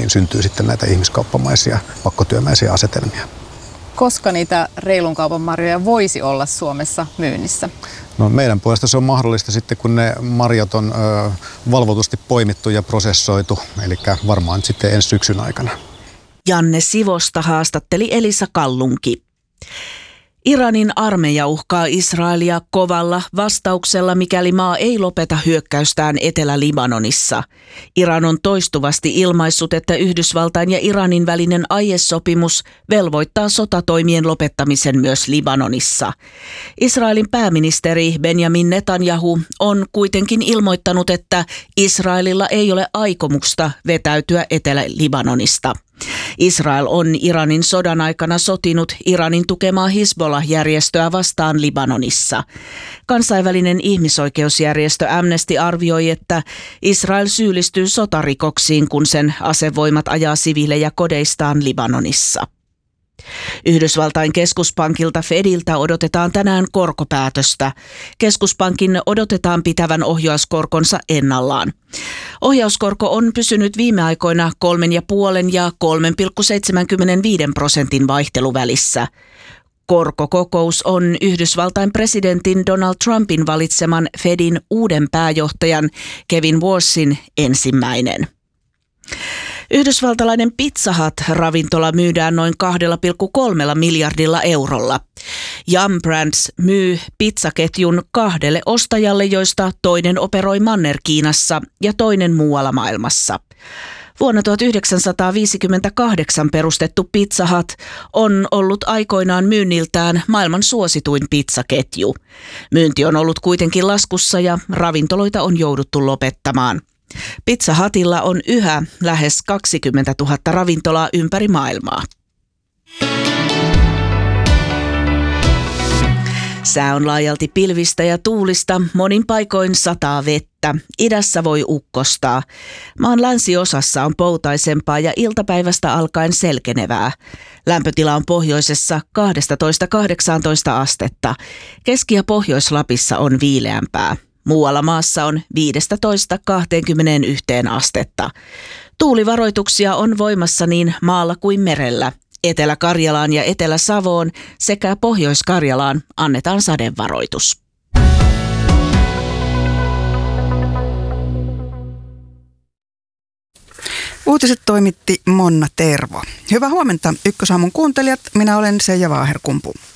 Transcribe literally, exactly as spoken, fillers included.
niin syntyy sitten näitä ihmiskauppamaisia, pakkotyömäisiä asetelmia. Koska niitä reilun kaupan marjoja voisi olla Suomessa myynnissä? No, meidän puolesta se on mahdollista sitten, kun ne marjat on ö, valvotusti poimittu ja prosessoitu, eli varmaan sitten ensi syksyn aikana. Janne Sivosta haastatteli Elisa Kallunki. Iranin armeija uhkaa Israelia kovalla vastauksella, mikäli maa ei lopeta hyökkäystään Etelä-Libanonissa. Iran on toistuvasti ilmaissut, että Yhdysvaltain ja Iranin välinen aiesopimus velvoittaa sotatoimien lopettamisen myös Libanonissa. Israelin pääministeri Benjamin Netanyahu on kuitenkin ilmoittanut, että Israelilla ei ole aikomusta vetäytyä Etelä-Libanonista. Israel on Iranin sodan aikana sotinut Iranin tukemaa Hizbollah-järjestöä vastaan Libanonissa. Kansainvälinen ihmisoikeusjärjestö Amnesty arvioi, että Israel syyllistyy sotarikoksiin, kun sen asevoimat ajaa siviilejä kodeistaan Libanonissa. Yhdysvaltain keskuspankilta Fediltä odotetaan tänään korkopäätöstä. Keskuspankin odotetaan pitävän ohjauskorkonsa ennallaan. Ohjauskorko on pysynyt viime aikoina kolmen ja puolen ja kolme pilkku seitsemänkymmentäviisi prosentin vaihteluvälissä. Korkokokous on Yhdysvaltain presidentin Donald Trumpin valitseman Fedin uuden pääjohtajan Kevin Warresin ensimmäinen. Yhdysvaltalainen Pizza Hut-ravintola myydään noin kaksi pilkku kolme miljardilla eurolla. Yum Brands myy pizzaketjun kahdelle ostajalle, joista toinen operoi Manner-Kiinassa ja toinen muualla maailmassa. Vuonna tuhatyhdeksänsataaviisikymmentäkahdeksan perustettu Pizza Hut on ollut aikoinaan myynniltään maailman suosituin pizzaketju. Myynti on ollut kuitenkin laskussa ja ravintoloita on jouduttu lopettamaan. Pizza Hutilla on yhä lähes kaksikymmentätuhatta ravintolaa ympäri maailmaa. Sää on laajalti pilvistä ja tuulista, monin paikoin sataa vettä. Idässä voi ukkostaa. Maan länsiosassa on poutaisempaa ja iltapäivästä alkaen selkenevää. Lämpötila on pohjoisessa kaksitoista kahdeksantoista astetta. Keski- ja Pohjois-Lapissa on viileämpää. Muualla maassa on viisitoista kaksikymmentäyksi astetta. Tuulivaroituksia on voimassa niin maalla kuin merellä. Etelä-Karjalaan ja Etelä-Savoon sekä Pohjois-Karjalaan annetaan sadevaroitus. Uutiset toimitti Monna Tervo. Hyvää huomenta Ykkösaamun kuuntelijat, minä olen Seija Vaaherkumpu.